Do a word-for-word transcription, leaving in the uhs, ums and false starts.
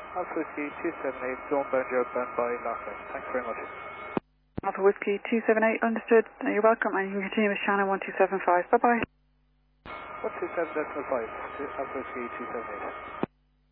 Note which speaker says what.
Speaker 1: Alpha Whiskey two seven eight, Dawn Banjo, band by Lockheed. Thanks very much.
Speaker 2: Alpha Whiskey two seven eight, understood. You're welcome, and you can continue with Shannon one two seven five. Bye-bye.
Speaker 1: one two seven decimal five, Alpha Whiskey two seven eight.